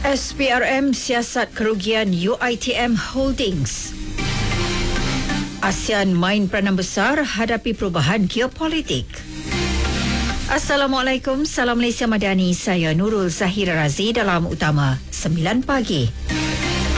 SPRM siasat kerugian UiTM Holdings. ASEAN main peranan besar hadapi perubahan geopolitik. Assalamualaikum, salam Malaysia Madani. Saya Nurul Zahira Razi dalam Utama 9 pagi.